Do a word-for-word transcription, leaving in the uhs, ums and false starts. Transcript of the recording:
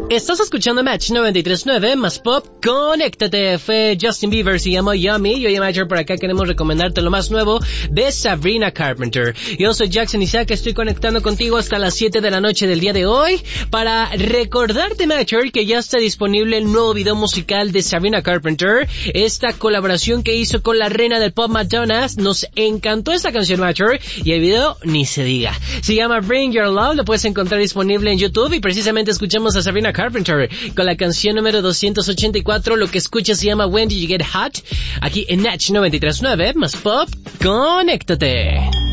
Estás escuchando Match noventa y tres punto nueve más pop. Conéctate. Fue Justin Bieber, se llama Yummy. Y hoy en Match por acá queremos recomendarte lo más nuevo de Sabrina Carpenter. Yo soy Jackson Isaac, estoy conectando contigo hasta las siete de la noche del día de hoy para recordarte, Matcher, que ya está disponible el nuevo video musical de Sabrina Carpenter. Esta colaboración que hizo con la reina del pop Madonna. Nos encantó esta canción, Matcher, y el video ni se diga. Se llama Bring Your Love, lo puedes encontrar disponible en YouTube y precisamente escuchamos a Sabrina Carpenter con la canción número doscientos ochenta y cuatro. Lo que escuchas se llama When Did You Get Hot, aquí en Natch noventa y tres punto nueve más pop. Conéctate.